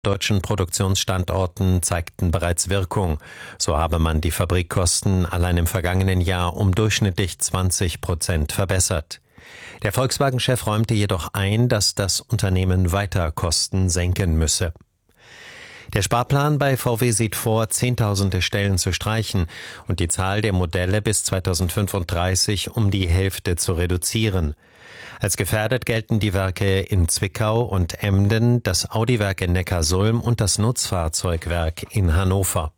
deutschen Produktionsstandorten zeigten bereits Wirkung. So habe man die Fabrikkosten allein im vergangenen Jahr um durchschnittlich 20% verbessert. Der Volkswagen-Chef räumte jedoch ein, dass das Unternehmen weiter Kosten senken müsse. Der Sparplan bei VW sieht vor, Zehntausende Stellen zu streichen und die Zahl der Modelle bis 2035 um die Hälfte zu reduzieren. Als gefährdet gelten die Werke in Zwickau und Emden, das Audi-Werk in Neckarsulm und das Nutzfahrzeugwerk in Hannover.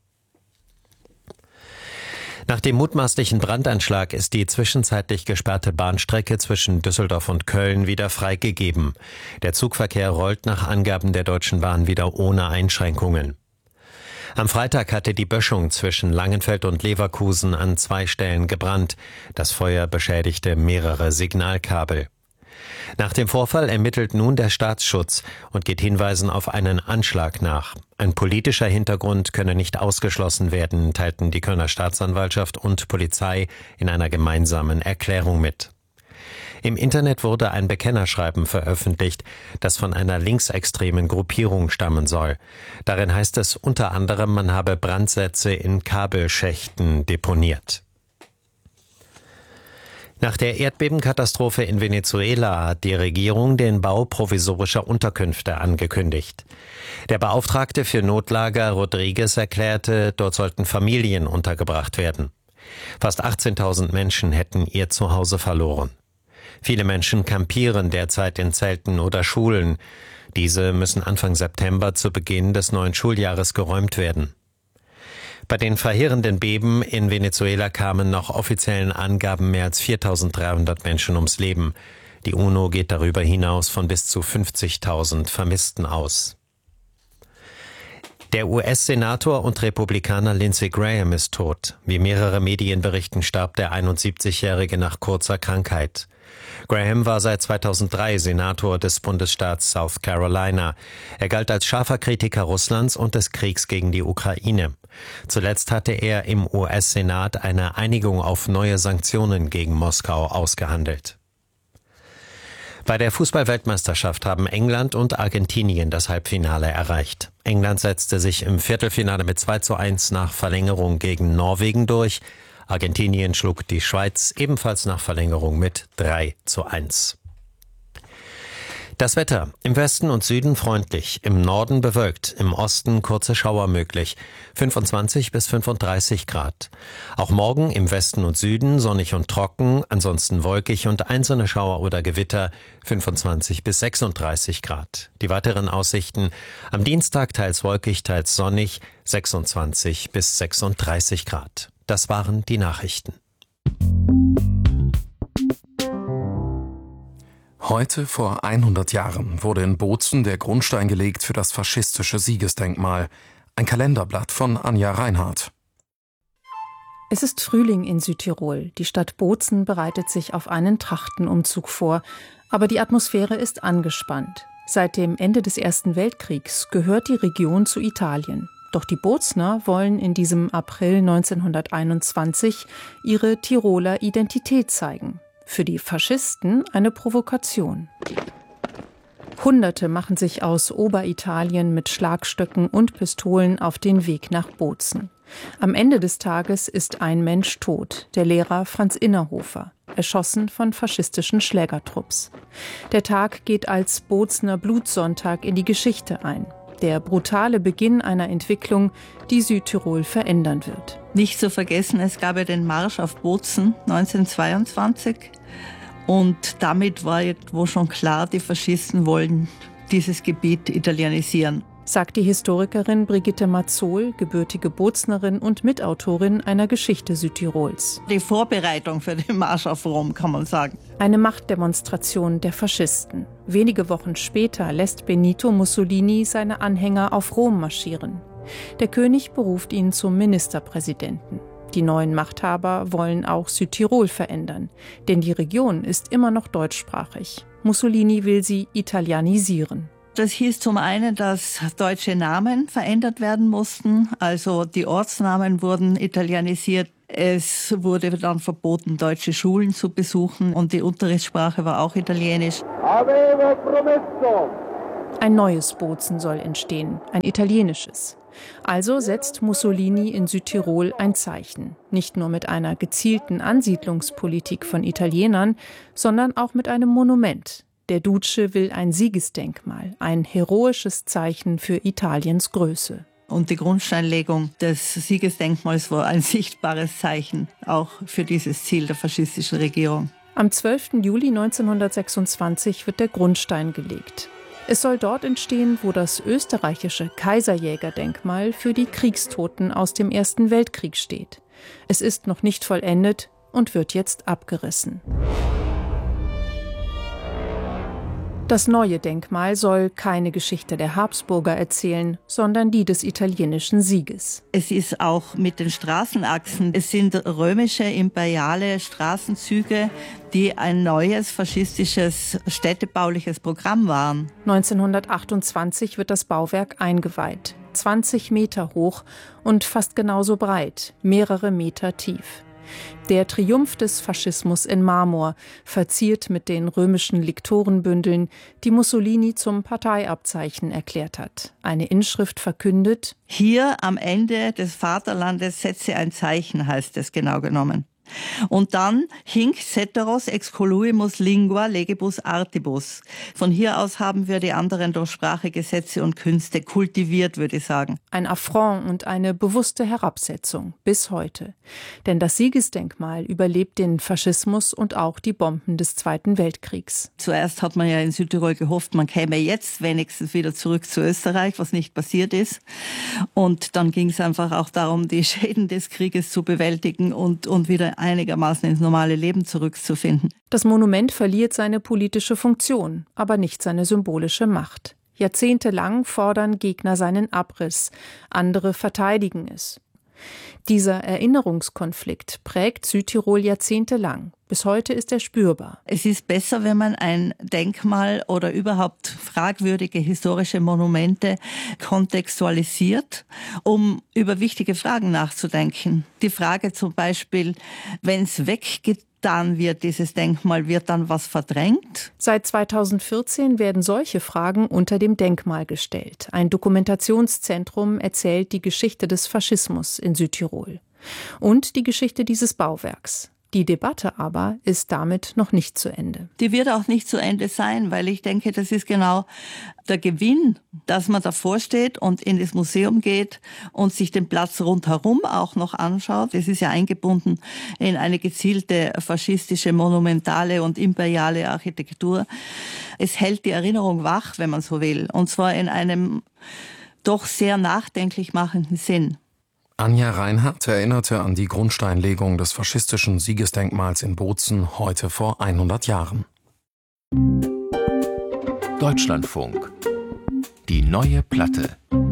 Nach dem mutmaßlichen Brandanschlag ist die zwischenzeitlich gesperrte Bahnstrecke zwischen Düsseldorf und Köln wieder freigegeben. Der Zugverkehr rollt nach Angaben der Deutschen Bahn wieder ohne Einschränkungen. Am Freitag hatte die Böschung zwischen Langenfeld und Leverkusen an 2 Stellen gebrannt. Das Feuer beschädigte mehrere Signalkabel. Nach dem Vorfall ermittelt nun der Staatsschutz und geht Hinweisen auf einen Anschlag nach. Ein politischer Hintergrund könne nicht ausgeschlossen werden, teilten die Kölner Staatsanwaltschaft und Polizei in einer gemeinsamen Erklärung mit. Im Internet wurde ein Bekennerschreiben veröffentlicht, das von einer linksextremen Gruppierung stammen soll. Darin heißt es unter anderem, man habe Brandsätze in Kabelschächten deponiert. Nach der Erdbebenkatastrophe in Venezuela hat die Regierung den Bau provisorischer Unterkünfte angekündigt. Der Beauftragte für Notlager Rodriguez erklärte, dort sollten Familien untergebracht werden. Fast 18.000 Menschen hätten ihr Zuhause verloren. Viele Menschen campieren derzeit in Zelten oder Schulen. Diese müssen Anfang September zu Beginn des neuen Schuljahres geräumt werden. Bei den verheerenden Beben in Venezuela kamen nach offiziellen Angaben mehr als 4.300 Menschen ums Leben. Die UNO geht darüber hinaus von bis zu 50.000 Vermissten aus. Der US-Senator und Republikaner Lindsey Graham ist tot. Wie mehrere Medien berichten, starb der 71-Jährige nach kurzer Krankheit. Graham war seit 2003 Senator des Bundesstaats South Carolina. Er galt als scharfer Kritiker Russlands und des Kriegs gegen die Ukraine. Zuletzt hatte er im US-Senat eine Einigung auf neue Sanktionen gegen Moskau ausgehandelt. Bei der Fußball-Weltmeisterschaft haben England und Argentinien das Halbfinale erreicht. England setzte sich im Viertelfinale mit 2:1 nach Verlängerung gegen Norwegen durch. Argentinien schlug die Schweiz ebenfalls nach Verlängerung mit 3:1. Das Wetter: im Westen und Süden freundlich, im Norden bewölkt, im Osten kurze Schauer möglich, 25 bis 35 Grad. Auch morgen im Westen und Süden sonnig und trocken, ansonsten wolkig und einzelne Schauer oder Gewitter, 25 bis 36 Grad. Die weiteren Aussichten: am Dienstag teils wolkig, teils sonnig, 26 bis 36 Grad. Das waren die Nachrichten. Heute vor 100 Jahren wurde in Bozen der Grundstein gelegt für das faschistische Siegesdenkmal. Ein Kalenderblatt von Anja Reinhardt. Es ist Frühling in Südtirol. Die Stadt Bozen bereitet sich auf einen Trachtenumzug vor. Aber die Atmosphäre ist angespannt. Seit dem Ende des Ersten Weltkriegs gehört die Region zu Italien. Doch die Bozener wollen in diesem April 1921 ihre Tiroler Identität zeigen. Für die Faschisten eine Provokation. Hunderte machen sich aus Oberitalien mit Schlagstöcken und Pistolen auf den Weg nach Bozen. Am Ende des Tages ist ein Mensch tot, der Lehrer Franz Innerhofer, erschossen von faschistischen Schlägertrupps. Der Tag geht als Bozener Blutsonntag in die Geschichte ein. Der brutale Beginn einer Entwicklung, die Südtirol verändern wird. Nicht zu vergessen, es gab ja den Marsch auf Bozen 1922 und damit war irgendwo schon klar, die Faschisten wollen dieses Gebiet italienisieren. Sagt die Historikerin Brigitte Mazzol, gebürtige Boznerin und Mitautorin einer Geschichte Südtirols. Die Vorbereitung für den Marsch auf Rom, kann man sagen. Eine Machtdemonstration der Faschisten. Wenige Wochen später lässt Benito Mussolini seine Anhänger auf Rom marschieren. Der König beruft ihn zum Ministerpräsidenten. Die neuen Machthaber wollen auch Südtirol verändern, denn die Region ist immer noch deutschsprachig. Mussolini will sie italienisieren. Das hieß zum einen, dass deutsche Namen verändert werden mussten, also die Ortsnamen wurden italienisiert. Es wurde dann verboten, deutsche Schulen zu besuchen und die Unterrichtssprache war auch Italienisch. Avevo promesso Ein neues Bozen soll entstehen, ein italienisches. Also setzt Mussolini in Südtirol ein Zeichen. Nicht nur mit einer gezielten Ansiedlungspolitik von Italienern, sondern auch mit einem Monument. Der Duce will ein Siegesdenkmal, ein heroisches Zeichen für Italiens Größe. Und die Grundsteinlegung des Siegesdenkmals war ein sichtbares Zeichen, auch für dieses Ziel der faschistischen Regierung. Am 12. Juli 1926 wird der Grundstein gelegt. Es soll dort entstehen, wo das österreichische Kaiserjägerdenkmal für die Kriegstoten aus dem Ersten Weltkrieg steht. Es ist noch nicht vollendet und wird jetzt abgerissen. Das neue Denkmal soll keine Geschichte der Habsburger erzählen, sondern die des italienischen Sieges. Es ist auch mit den Straßenachsen. Es sind römische, imperiale Straßenzüge, die ein neues faschistisches städtebauliches Programm waren. 1928 wird das Bauwerk eingeweiht. 20 Meter hoch und fast genauso breit, mehrere Meter tief. Der Triumph des Faschismus in Marmor, verziert mit den römischen Liktorenbündeln, die Mussolini zum Parteiabzeichen erklärt hat. Eine Inschrift verkündet: Hier am Ende des Vaterlandes setze ein Zeichen, heißt es genau genommen. Und dann hinc ceteros excoluimus lingua legibus artibus. Von hier aus haben wir die anderen durch Sprache, Gesetze und Künste kultiviert, würde ich sagen. Ein Affront und eine bewusste Herabsetzung bis heute. Denn das Siegesdenkmal überlebt den Faschismus und auch die Bomben des Zweiten Weltkriegs. Zuerst hat man ja in Südtirol gehofft, man käme jetzt wenigstens wieder zurück zu Österreich, was nicht passiert ist. Und dann ging es einfach auch darum, die Schäden des Krieges zu bewältigen und wieder einigermaßen ins normale Leben zurückzufinden. Das Monument verliert seine politische Funktion, aber nicht seine symbolische Macht. Jahrzehntelang fordern Gegner seinen Abriss, andere verteidigen es. Dieser Erinnerungskonflikt prägt Südtirol jahrzehntelang. Bis heute ist er spürbar. Es ist besser, wenn man ein Denkmal oder überhaupt fragwürdige historische Monumente kontextualisiert, um über wichtige Fragen nachzudenken. Die Frage zum Beispiel, wenn es weggetan wird, dieses Denkmal, wird dann was verdrängt? Seit 2014 werden solche Fragen unter dem Denkmal gestellt. Ein Dokumentationszentrum erzählt die Geschichte des Faschismus in Südtirol und die Geschichte dieses Bauwerks. Die Debatte aber ist damit noch nicht zu Ende. Die wird auch nicht zu Ende sein, weil ich denke, das ist genau der Gewinn, dass man davor steht und in das Museum geht und sich den Platz rundherum auch noch anschaut. Es ist ja eingebunden in eine gezielte faschistische, monumentale und imperiale Architektur. Es hält die Erinnerung wach, wenn man so will, und zwar in einem doch sehr nachdenklich machenden Sinn. Anja Reinhardt erinnerte an die Grundsteinlegung des faschistischen Siegesdenkmals in Bozen heute vor 100 Jahren. Deutschlandfunk. Die neue Platte.